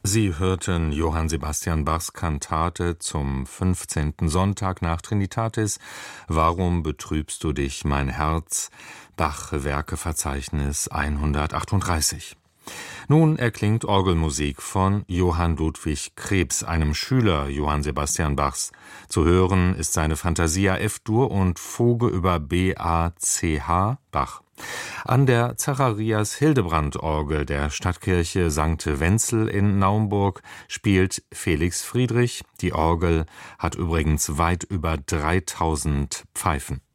Sie hörten Johann Sebastian Bachs Kantate zum 15. Sonntag nach Trinitatis, Warum betrübst du dich, mein Herz? Bach-Werkeverzeichnis 138. Nun erklingt Orgelmusik von Johann Ludwig Krebs, einem Schüler Johann Sebastian Bachs. Zu hören ist seine Fantasia F-Dur und Fuge über B-A-C-H Bach. An der Zacharias-Hildebrand-Orgel der Stadtkirche St. Wenzel in Naumburg spielt Felix Friedrich. Die Orgel hat übrigens weit über 3000 Pfeifen.